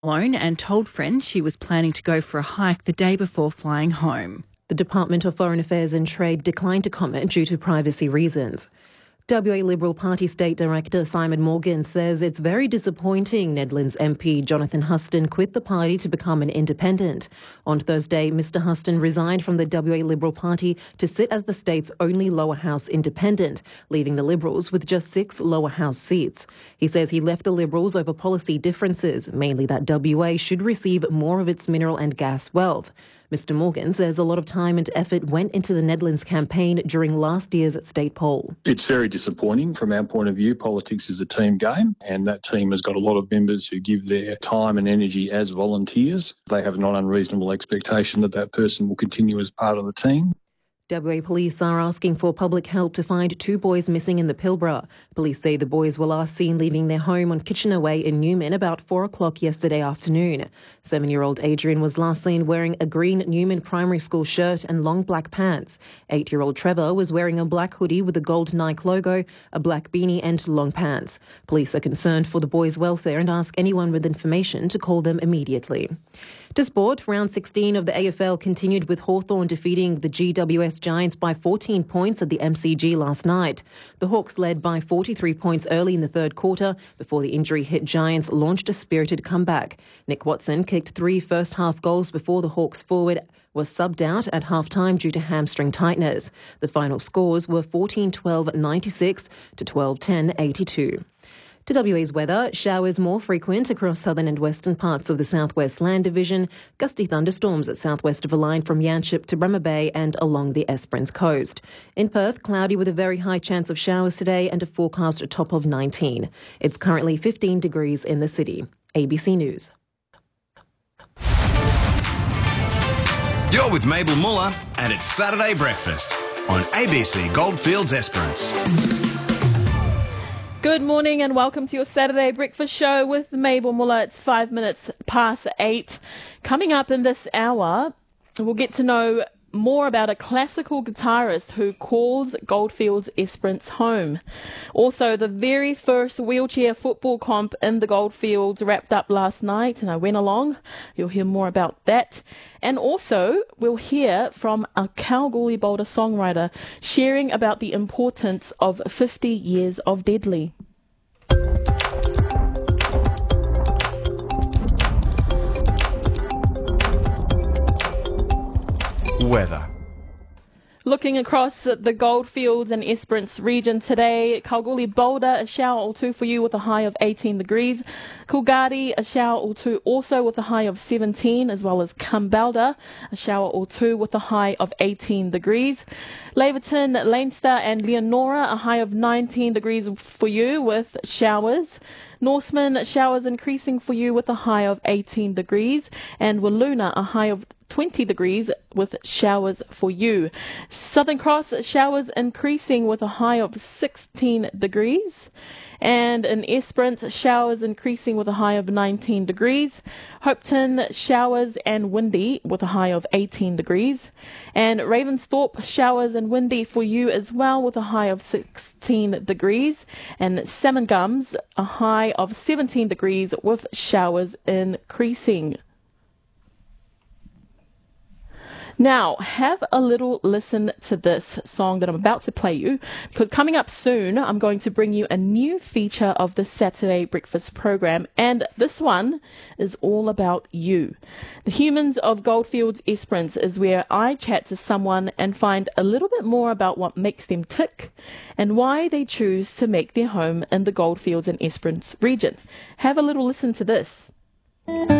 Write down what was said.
alone and told friends she was planning to go for a hike the day before flying home. The Department of Foreign Affairs and Trade declined to comment due to privacy reasons. WA Liberal Party State Director Simon Morgan says it's very disappointing Nedlands MP Jonathan Huston quit the party to become an independent. On Thursday, Mr Huston resigned from the WA Liberal Party to sit as the state's only lower house independent, leaving the Liberals with just 6 lower house seats. He says he left the Liberals over policy differences, mainly that WA should receive more of its mineral and gas wealth. Mr Morgan says a lot of time and effort went into the Nedlands campaign during last year's state poll. It's very disappointing from our point of view. Politics is a team game, and that team has got a lot of members who give their time and energy as volunteers. They have a not unreasonable expectation that that person will continue as part of the team. WA Police are asking for public help to find 2 boys missing in the Pilbara. Police say the boys were last seen leaving their home on Kitchener Way in Newman about 4 o'clock yesterday afternoon. 7-year-old Adrian was last seen wearing a green Newman Primary School shirt and long black pants. 8-year-old Trevor was wearing a black hoodie with a gold Nike logo, a black beanie and long pants. Police are concerned for the boys' welfare and ask anyone with information to call them immediately. To sport, round 16 of the AFL continued with Hawthorn defeating the GWS Giants by 14 points at the MCG last night. The Hawks led by 43 points early in the third quarter before the injury-hit Giants launched a spirited comeback. Nick Watson kicked 3 first-half goals before the Hawks forward was subbed out at half-time due to hamstring tightness. The final scores were 14-12-96 to 12-10-82. To WA's weather, showers more frequent across southern and western parts of the southwest land division, gusty thunderstorms at southwest of a line from Yanchep to Bremer Bay and along the Esperance coast. In Perth, cloudy with a very high chance of showers today and a forecast top of 19. It's currently 15 degrees in the city. ABC News. You're with Mabel Muller and it's Saturday Breakfast on ABC Goldfields Esperance. Good morning and welcome to your Saturday Breakfast Show with Mabel Muller. It's 5 minutes past 8. Coming up in this hour, we'll get to know more about a classical guitarist who calls Goldfields Esperance home. Also, the very first wheelchair football comp in the Goldfields wrapped up last night and I went along. You'll hear more about that. And also, we'll hear from a Kalgoorlie Boulder songwriter sharing about the importance of 50 years of Deadly. Weather. Looking across the Goldfields and Esperance region today, Kalgoorlie Boulder, a shower or 2 for you with a high of 18 degrees. Coolgardie, a shower or 2 also with a high of 17, as well as Kambalda, a shower or 2 with a high of 18 degrees. Laverton, Leinster and Leonora, a high of 19 degrees for you with showers. Norseman, showers increasing for you with a high of 18 degrees. And Wiluna, a high of 20 degrees with showers for you. Southern Cross, showers increasing with a high of 16 degrees. And in Esperance, showers increasing with a high of 19 degrees. Hopeton, showers and windy with a high of 18 degrees. And Ravensthorpe, showers and windy for you as well with a high of 16 degrees. And Salmon Gums, a high of 17 degrees with showers increasing. Now, have a little listen to this song that I'm about to play you, because coming up soon, I'm going to bring you a new feature of the Saturday Breakfast program, and this one is all about you. The Humans of Goldfields Esperance is where I chat to someone and find a little bit more about what makes them tick and why they choose to make their home in the Goldfields and Esperance region. Have a little listen to this.